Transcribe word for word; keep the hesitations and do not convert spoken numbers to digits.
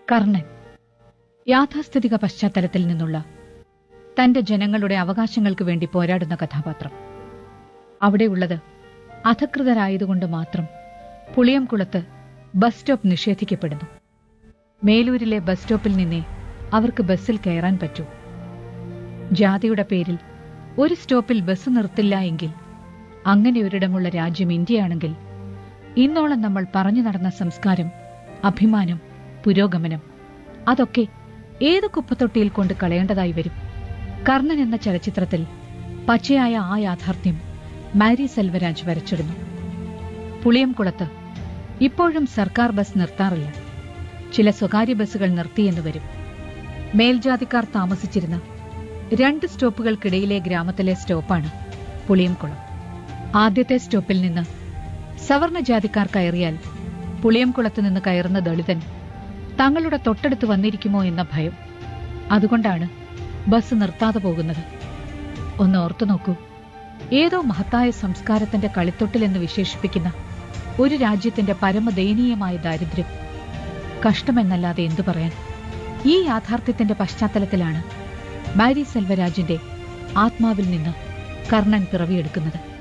കർണൻ യാഥാസ്ഥിതിക പശ്ചാത്തലത്തിൽ നിന്നുള്ള തന്റെ ജനങ്ങളുടെ അവകാശങ്ങൾക്ക് വേണ്ടി പോരാടുന്ന കഥാപാത്രം. അവിടെയുള്ളത് അധകൃതരായതുകൊണ്ട് മാത്രം പുളിയംകുളത്ത് ബസ് സ്റ്റോപ്പ് നിഷേധിക്കപ്പെടുന്നു. മേലൂരിലെ ബസ് സ്റ്റോപ്പിൽ നിന്നേ അവർക്ക് ബസ്സിൽ കയറാൻ പറ്റൂ. ജാതിയുടെ പേരിൽ ഒരു സ്റ്റോപ്പിൽ ബസ് നിർത്തില്ല എങ്കിൽ, അങ്ങനെ ഒരിടമുള്ള രാജ്യം ഇന്ത്യയാണെങ്കിൽ, ഇന്നോളം നമ്മൾ പറഞ്ഞു നടന്ന സംസ്കാരം, അഭിമാനം, പുരോഗമനം അതൊക്കെ ഏത് കുപ്പത്തൊട്ടിയിൽ കൊണ്ട് കളയേണ്ടതായി വരും. കർണൻ എന്ന ചലച്ചിത്രത്തിൽ പച്ചയായ ആ യാഥാർത്ഥ്യം മാരി സെൽവരാജ് വരച്ചിടുന്നു. പുളിയംകുളത്ത് ഇപ്പോഴും സർക്കാർ ബസ് നിർത്താറില്ല. ചില സ്വകാര്യ ബസ്സുകൾ നിർത്തിയെന്ന് വരും. മേൽജാതിക്കാർ താമസിച്ചിരുന്ന രണ്ട് സ്റ്റോപ്പുകൾക്കിടയിലെ ഗ്രാമത്തിലെ സ്റ്റോപ്പാണ് പുളിയംകുളം. ആദ്യത്തെ സ്റ്റോപ്പിൽ നിന്ന് സവർണ ജാതിക്കാർ കയറിയാൽ പുളിയംകുളത്ത് നിന്ന് കയറുന്ന ദളിതൻ തങ്ങളുടെ തൊട്ടടുത്ത് വന്നിരിക്കുമോ എന്ന ഭയം. അതുകൊണ്ടാണ് ബസ് നിർത്താതെ പോകുന്നത്. ഒന്ന് ഓർത്തു നോക്കൂ, ഏതോ മഹത്തായ സംസ്കാരത്തിന്റെ കളിത്തൊട്ടിലെന്ന് വിശേഷിപ്പിക്കുന്ന ഒരു രാജ്യത്തിന്റെ പരമദയനീയമായ ദാരിദ്ര്യം. കഷ്ടമെന്നല്ലാതെ എന്തു പറയാൻ. ഈ യാഥാർത്ഥ്യത്തിന്റെ പശ്ചാത്തലത്തിലാണ് മാരി സെൽവരാജിന്റെ ആത്മാവിൽ നിന്ന് കർണൻ പിറവിയെടുക്കുന്നത്.